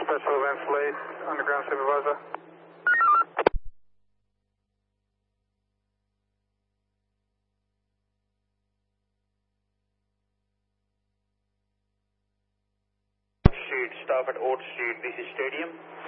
Special Events Lead, Underground Supervisor. Street, stop at Old Street. This is Stadium.